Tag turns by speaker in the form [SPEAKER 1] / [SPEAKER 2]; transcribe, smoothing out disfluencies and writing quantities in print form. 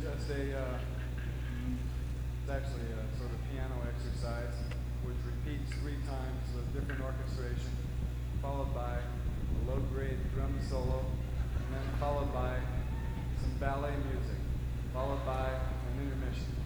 [SPEAKER 1] just it's actually a sort of piano exercise which repeats 3 times with different orchestration, followed by a low-grade drum solo, and then followed by some ballet music, followed by an intermission.